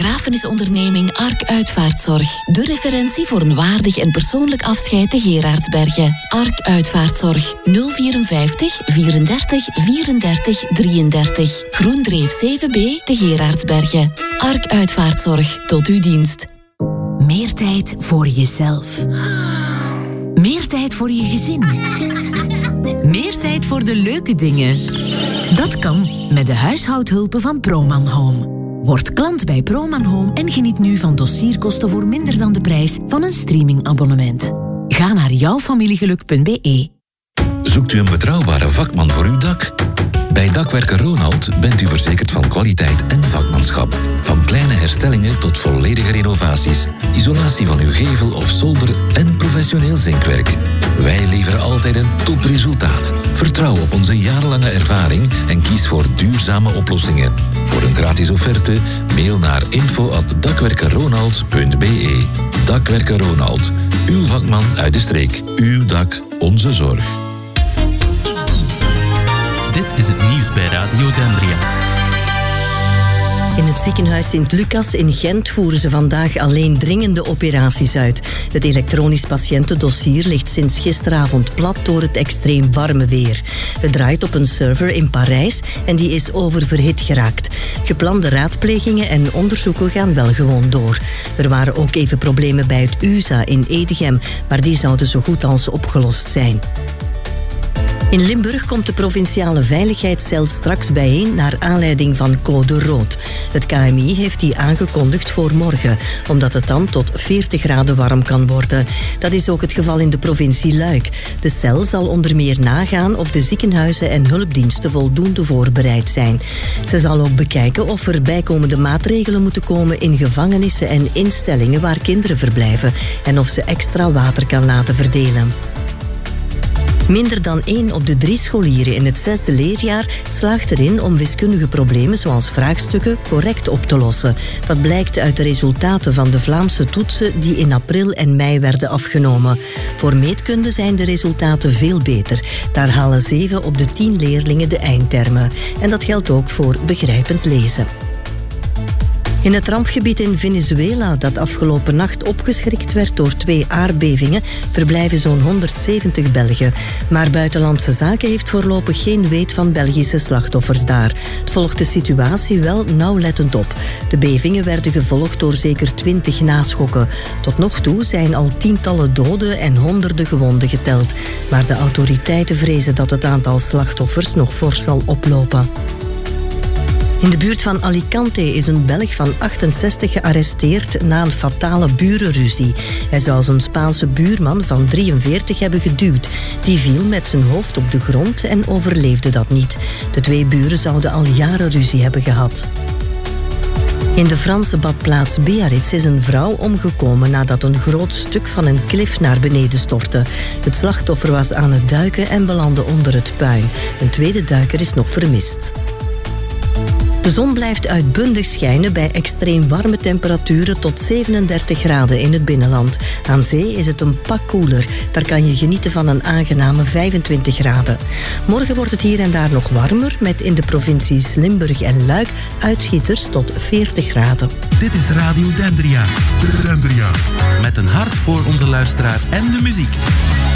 begrafenisonderneming Ark Uitvaartzorg. De referentie voor een waardig en persoonlijk afscheid te Gerardsbergen. Ark Uitvaartzorg. 054 34 34 33. Groendreef 7B te Gerardsbergen. Ark Uitvaartzorg. Tot uw dienst. Meer tijd voor jezelf. Meer tijd voor je gezin. Meer tijd voor de leuke dingen. Dat kan met de huishoudhulpen van Proman Home. Word klant bij Proman Home en geniet nu van dossierkosten voor minder dan de prijs van een streamingabonnement. Ga naar jouwfamiliegeluk.be. Zoekt u een betrouwbare vakman voor uw dak? Bij Dakwerker Ronald bent u verzekerd van kwaliteit en vakmanschap. Van kleine herstellingen tot volledige renovaties, isolatie van uw gevel of zolder en professioneel zinkwerk. Wij leveren altijd een topresultaat. Vertrouw op onze jarenlange ervaring en kies voor duurzame oplossingen. Voor een gratis offerte, mail naar info@dakwerkerronald.be. Dakwerker Ronald. Uw vakman uit de streek. Uw dak, onze zorg. Dit is het nieuws bij Radio Dendria. In het ziekenhuis Sint-Lucas in Gent voeren ze vandaag alleen dringende operaties uit. Het elektronisch patiëntendossier ligt sinds gisteravond plat door het extreem warme weer. Het draait op een server in Parijs en die is oververhit geraakt. Geplande raadplegingen en onderzoeken gaan wel gewoon door. Er waren ook even problemen bij het USA in Edegem, maar die zouden zo goed als opgelost zijn. In Limburg komt de provinciale veiligheidscel straks bijeen naar aanleiding van code rood. Het KMI heeft die aangekondigd voor morgen, omdat het dan tot 40 graden warm kan worden. Dat is ook het geval in de provincie Luik. De cel zal onder meer nagaan of de ziekenhuizen en hulpdiensten voldoende voorbereid zijn. Ze zal ook bekijken of er bijkomende maatregelen moeten komen in gevangenissen en instellingen waar kinderen verblijven en of ze extra water kan laten verdelen. Minder dan 1 op de 3 scholieren in het 6e leerjaar slaagt erin om wiskundige problemen zoals vraagstukken correct op te lossen. Dat blijkt uit de resultaten van de Vlaamse toetsen die in april en mei werden afgenomen. Voor meetkunde zijn de resultaten veel beter. Daar halen 7 op de 10 leerlingen de eindtermen. En dat geldt ook voor begrijpend lezen. In het rampgebied in Venezuela, dat afgelopen nacht opgeschrikt werd door 2 aardbevingen, verblijven zo'n 170 Belgen. Maar Buitenlandse Zaken heeft voorlopig geen weet van Belgische slachtoffers daar. Het volgt de situatie wel nauwlettend op. De bevingen werden gevolgd door zeker 20 naschokken. Tot nog toe zijn al tientallen doden en honderden gewonden geteld. Maar de autoriteiten vrezen dat het aantal slachtoffers nog fors zal oplopen. In de buurt van Alicante is een Belg van 68 gearresteerd na een fatale burenruzie. Hij zou zijn Spaanse buurman van 43 hebben geduwd. Die viel met zijn hoofd op de grond en overleefde dat niet. De 2 buren zouden al jaren ruzie hebben gehad. In de Franse badplaats Biarritz is een vrouw omgekomen nadat een groot stuk van een klif naar beneden stortte. Het slachtoffer was aan het duiken en belandde onder het puin. Een tweede duiker is nog vermist. De zon blijft uitbundig schijnen bij extreem warme temperaturen tot 37 graden in het binnenland. Aan zee is het een pak koeler. Daar kan je genieten van een aangename 25 graden. Morgen wordt het hier en daar nog warmer, met in de provincies Limburg en Luik uitschieters tot 40 graden. Dit is Radio Dendria. Dendria. Met een hart voor onze luisteraar en de muziek.